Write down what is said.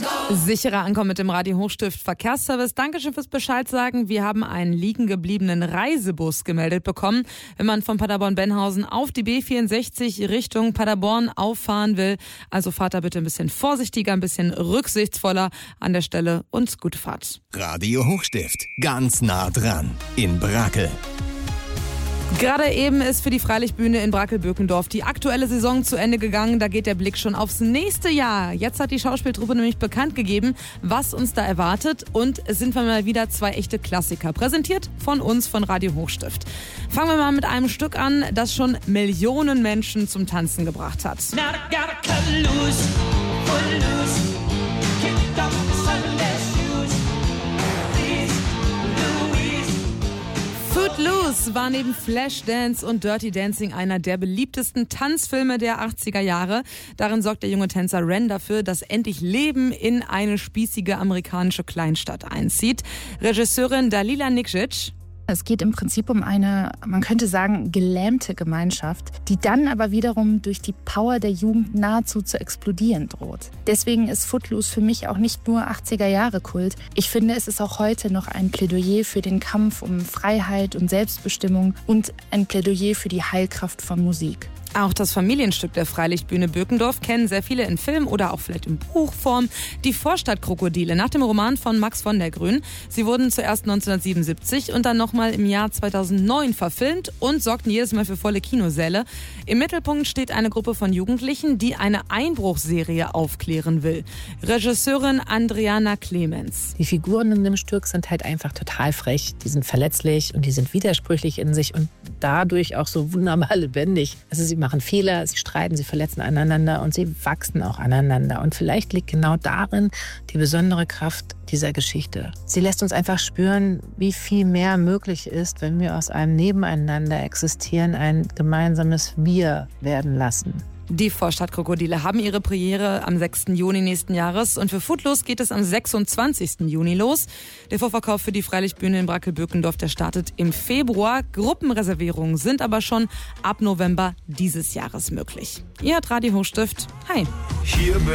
Sicherer ankommen mit dem Radio Hochstift Verkehrsservice. Dankeschön fürs Bescheid sagen. Wir haben einen liegen gebliebenen Reisebus gemeldet bekommen. Wenn man von Paderborn-Benhausen auf die B64 Richtung Paderborn auffahren will, also fahrt da bitte ein bisschen vorsichtiger, ein bisschen rücksichtsvoller an der Stelle und gute Fahrt. Radio Hochstift, ganz nah dran, in Brakel. Gerade eben ist für die Freilichtbühne in Brakel-Böckendorf die aktuelle Saison zu Ende gegangen. Da geht der Blick schon aufs nächste Jahr. Jetzt hat die Schauspieltruppe nämlich bekannt gegeben, was uns da erwartet. Und es sind mal wieder zwei echte Klassiker, präsentiert von uns, von Radio Hochstift. Fangen wir mal mit einem Stück an, das schon Millionen Menschen zum Tanzen gebracht hat. Footloose war neben Flashdance und Dirty Dancing einer der beliebtesten Tanzfilme der 80er Jahre. Darin sorgt der junge Tänzer Ren dafür, dass endlich Leben in eine spießige amerikanische Kleinstadt einzieht. Regisseurin Dalila Nikšić. Es geht im Prinzip um eine, man könnte sagen, gelähmte Gemeinschaft, die dann aber wiederum durch die Power der Jugend nahezu zu explodieren droht. Deswegen ist Footloose für mich auch nicht nur 80er-Jahre-Kult. Ich finde, es ist auch heute noch ein Plädoyer für den Kampf um Freiheit und Selbstbestimmung und ein Plädoyer für die Heilkraft von Musik. Auch das Familienstück der Freilichtbühne Böckendorf kennen sehr viele in Film oder auch vielleicht in Buchform. Die Vorstadtkrokodile nach dem Roman von Max von der Grün. Sie wurden zuerst 1977 und dann nochmal im Jahr 2009 verfilmt und sorgten jedes Mal für volle Kinosäle. Im Mittelpunkt steht eine Gruppe von Jugendlichen, die eine Einbruchserie aufklären will. Regisseurin Adriana Clemens. Die Figuren in dem Stück sind halt einfach total frech. Die sind verletzlich und die sind widersprüchlich in sich und dadurch auch so wunderbar lebendig. Also sie machen Fehler, sie streiten, sie verletzen aneinander und sie wachsen auch aneinander. Und vielleicht liegt genau darin die besondere Kraft dieser Geschichte. Sie lässt uns einfach spüren, wie viel mehr möglich ist, wenn wir aus einem Nebeneinander existieren, ein gemeinsames Wir werden lassen. Die Vorstadtkrokodile haben ihre Premiere am 6. Juni nächsten Jahres und für Footloose geht es am 26. Juni los. Der Vorverkauf für die Freilichtbühne in Brakel-Böckendorf, der startet im Februar. Gruppenreservierungen sind aber schon ab November dieses Jahres möglich. Ihr hört Radio Hochstift. Hi.